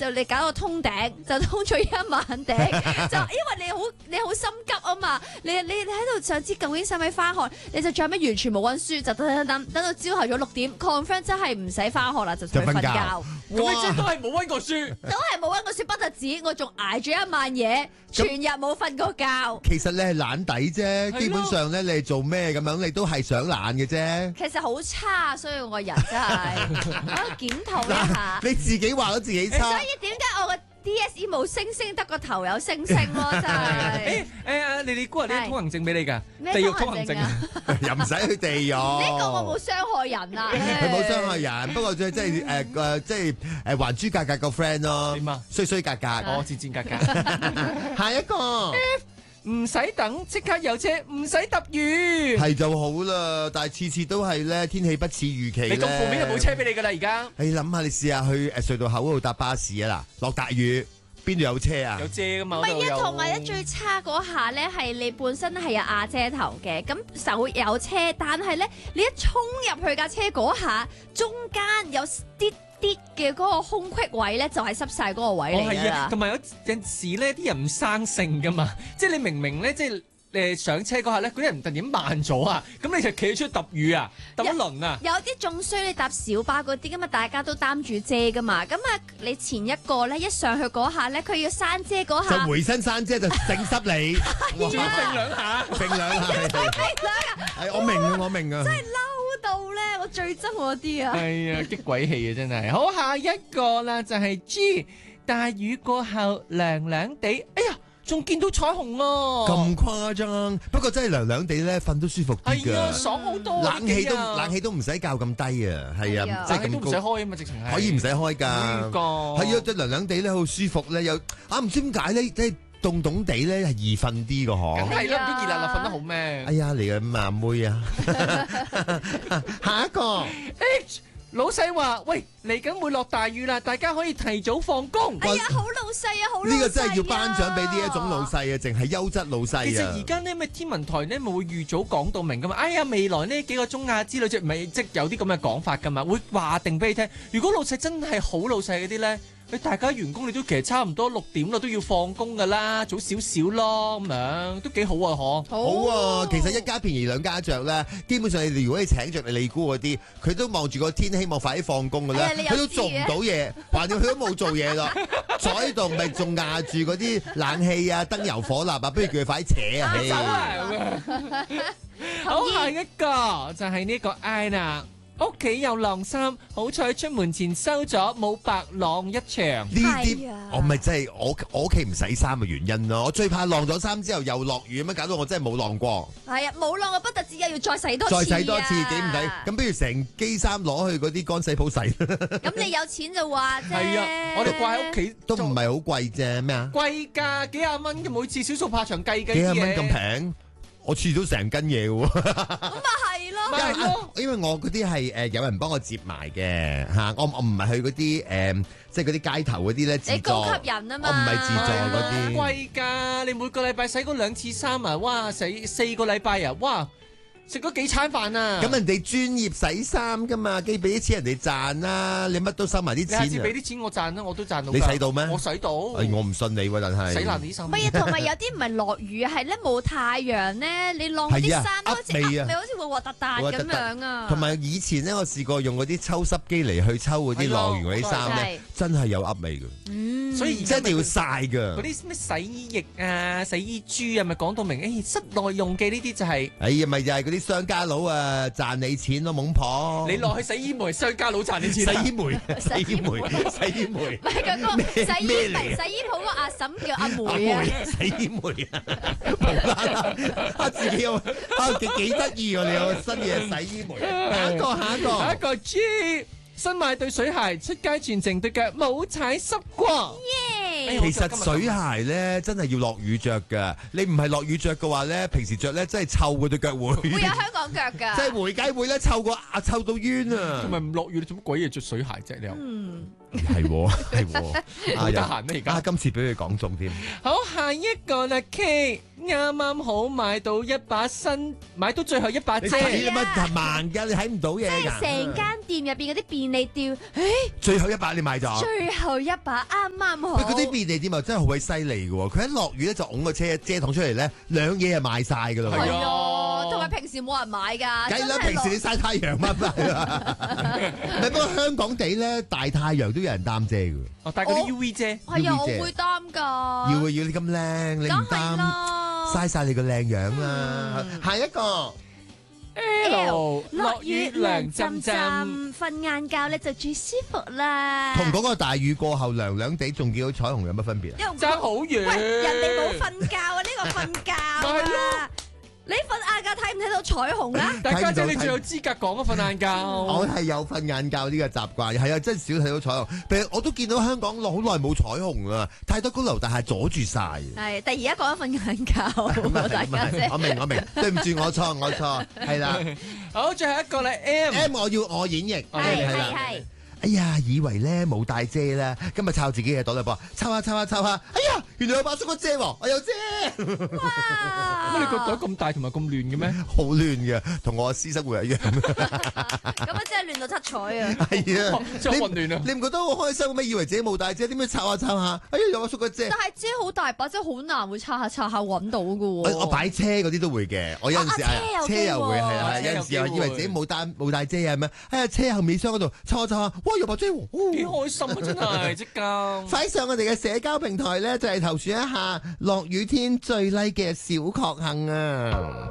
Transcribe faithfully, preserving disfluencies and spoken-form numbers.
就你搞個通頂，就通咗一晚頂，就因為你好你好心急啊嘛，你你你喺度想知究竟使唔使翻學，你就最後尾完全冇温書，就等等等等到朝頭早六點 confirm 真係唔使翻學啦，就去瞓覺。 咁你即係都係冇温過書， 都係冇温過書，不特止，我仲捱咗一晚嘢，全日冇瞓過覺。 其實你係懶底啫，基本上咧你係做咩咁樣，你都係想懶嘅啫。 其實好差，所以我個人真係我檢討一下。 你自己話咗自己差， 所以點解我個 D S E 冇星星，得個頭有星星咯？真係。 誒誒，你你估下呢啲通行證俾你㗎？ 咩地獄通行證啊？ 又唔使去地獄。 呢個我冇傷害人啊！ 佢冇傷害人，不過即係即係誒誒，即係誒還珠格格個 friend 咯。 點啊？ 衰衰格格， 哦，賤賤格格。 下一個。 唔使等，即刻有車，唔使揼雨。 係就好啦，但係次次都係咧，天氣不似預期咧。 你咁負面就冇車俾你噶啦，而家。 你諗下，你試下去誒隧道口嗰度搭巴士啊嗱，落大雨邊度有車啊？ 有遮噶嘛？ 唔係啊，同埋咧最差嗰下咧係你本身係有瓦遮頭嘅，咁手有車，但係咧你一衝入去架車嗰下，中間有啲啲嘅嗰個空隙位咧，就係濕晒嗰個位嚟㗎啦。 同埋有陣時咧，啲人唔生性噶嘛，即係你明明咧，即係誒上車嗰下咧，嗰啲人突然間慢咗啊，咁你就企出去揼雨啊，揼一輪啊。 有啲仲衰，你搭小巴嗰啲咁啊，大家都擔住遮噶嘛，咁啊你前一個咧一上去嗰下咧，佢要閂遮嗰下， 就回身閂遮就整濕你， 仲要揈兩下， 揈兩下，係我明啊，我明啊， 真係嬲到咧，我最憎嗰啲啊！ 係啊，激鬼氣啊，真係。好，下一個啦，就係 G， 大雨過後涼涼地，哎呀！仲見到彩虹啊！ 咁誇張，不過真係涼涼地咧，瞓都舒服啲㗎。 係啊，爽好多。 冷氣都冷氣都唔使較咁低啊，係啊，即係咁高。 都唔使開啊嘛，直情係。 可以唔使開㗎。係啊，即係涼涼地咧，好舒服咧，又啊唔知點解咧，即係凍凍地咧係易瞓啲㗎嗬。 梗係啦，唔知熱辣辣瞓得好咩？ 哎呀，嚟嘅阿妹啊！下一個 H。老細話：喂，嚟緊會落大雨啦，大家可以提早放工。 哎呀，好老細啊，好老細啊！ 呢個真係要頒獎俾呢一種老細啊，淨係優質老細啊！ 其實而家呢，咩天文台呢咪會預早講到明噶嘛？哎呀，未來呢幾個鐘啊之類，即係咪即有啲咁嘅講法噶嘛？會話定俾你聽。如果老細真係好老細嗰啲咧，你大家員工你都其實差唔多六點啦，都要放工噶啦，早少少咯咁樣，都幾好啊！嗬， 好啊！其實一家便宜兩家著咧，基本上你如果你請著你利姑嗰啲，佢都望住個天，希望快啲放工噶啦，佢都做唔到嘢，橫掂佢都冇做嘢咯，坐喺度咪仲壓住嗰啲冷氣啊、燈油火蠟啊，不如叫佢快啲扯啊！ 走啊！好，下一個就係呢個 I 啦。屋企有晾衫，好彩出門前收咗，冇白晾一場。 呢啲我咪真係我我屋企唔洗衫嘅原因咯。我最怕晾咗衫之後又落雨咁樣，搞到我真係冇晾過。 係啊，冇晾嘅不特止，又要再洗多次。 再洗多次幾唔抵？咁不如成機衫攞去嗰啲乾洗鋪洗。 咁你有錢就話啫。 係啊，我哋掛喺屋企都唔係好貴啫，咩啊？ 貴㗎，幾廿蚊嘅每次少數怕長計嘅。 幾廿蚊咁平？我儲到成斤嘢嘅喎， 咁咪係咯， 係咯，因為我嗰啲係誒有人幫我接埋嘅嚇，我我唔係去嗰啲誒，即係嗰啲街頭嗰啲咧自助， 你高級人啊嘛， 我唔係自助嗰啲， 貴㗎，你每個禮拜洗嗰兩次衫啊，哇，洗四個禮拜啊，哇！食咗幾餐飯啊！ 咁人哋專業洗衫噶嘛，既俾啲錢人哋賺啦，你乜都收埋啲錢啊！ 你下次俾啲錢我賺啦，我都賺到。 你洗到咩？ 我洗到。 哎，我唔信你喎，但係洗爛啲衫。 唔係啊，同埋有啲唔係落雨，係咧冇太陽咧，你晾啲衫好似噏味，好似核核突突咁樣啊！ 同埋以前咧，我試過用嗰啲抽濕機嚟去抽嗰啲晾完嗰啲衫咧，真係有噏味嘅。 嗯， 所以即係一定要曬㗎。 嗰啲咩洗衣液啊、洗衣珠啊，咪講到明，誒室內用嘅呢啲就係。 哎呀，咪就係嗰啲商家佬啊！誒，賺你錢咯，懵婆！ 你落去洗衣煤，商家佬賺你錢。 洗衣煤，洗衣煤，洗衣煤。 唔係嗰個洗衣洗衣鋪個阿嬸叫阿梅啊。 洗衣煤啊，無啦啦，啊自己有啊幾幾得意喎！你有新嘢洗衣煤。下一個，下一個， 下一個 G。新買對水鞋，出街全程對腳冇踩濕過。 耶！ 其實水鞋咧真係要落雨着㗎，你唔係落雨着嘅話咧，平時着咧真係臭過對腳會。 會有香港腳㗎。 即係回街會咧臭過啊，臭到冤啊！ 同埋唔落雨，你做乜鬼嘢着水鞋啫？你又嗯， 係喎係喎， 好得閒咩而家？ 啊，今次俾佢講中添。 好，下一個啦 K。 啱啱好買到一把新，買到最後一把遮。 你睇乜咁慢㗎？你睇唔到嘢㗎。 成間店入邊嗰啲便利店，誒， 最後一把你買咗。 最後一把啱啱好。 喂，嗰啲便利店啊真係好鬼犀利㗎喎！佢一落雨咧就拱個車遮筒出嚟咧，兩嘢就賣晒㗎啦。 係啊，同埋平時冇人買㗎。 梗係啦，平時你曬太陽乜乜啊？唔係，不過香港地咧大太陽都有人擔遮㗎。 哦，戴嗰啲 U V 遮。 係啊，我會擔㗎。 要啊要，你咁靚，你唔擔嘥晒你個靚樣啦。下一個 L 落雨涼浸浸，瞓晏覺咧就最舒服啦。 同嗰個大雨過後涼涼地，仲見到彩虹有乜分別啊？ 爭好遠。 喂，人哋冇瞓覺啊，呢個瞓覺啊。你瞓晏覺睇唔睇到彩虹啊？ 大家姐，你最有資格講啊！瞓晏覺， 我係有瞓晏覺呢個習慣，係啊，真係少睇到彩虹。譬如我都見到香港好耐冇彩虹啦，太多高樓大廈阻住晒。 係，但係而家講緊瞓晏覺，大家姐。 我明我明，對唔住我錯我錯，係啦。 好，最後一個咧 M M 我要我演繹， 係係係。 哎呀，以為咧冇帶遮啦，今日抄自己嘅袋啦噃，抄下抄下抄下，哎呀，原來有把縮個遮喎，我有遮。 哇！ 乜你個袋咁大同埋咁亂嘅咩？ 好亂嘅，同我私生活一樣。 咁啊，真係亂到七彩啊！ 係啊， 真係混亂啊！ 你唔覺得好開心咩？以為自己冇帶遮，點解抄下抄下？哎呀，有把縮個遮。 但係遮好大把，真係好難會擦下擦下揾到嘅喎。 我我擺車嗰啲都會嘅，我有陣時係車又會係啦，有陣時又以為自己冇帶冇帶遮啊，係咪？哎呀，車後尾箱嗰度抄下抄下，哇，有把遮喎！ 幾開心啊！真係即刻快上我哋嘅社交平台咧，就係投選一下落雨天最 like 嘅小確幸啊！